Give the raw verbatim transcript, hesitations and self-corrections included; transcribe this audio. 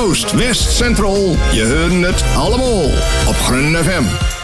Oost, West, Centraal. Je hoort het allemaal op Groen F M.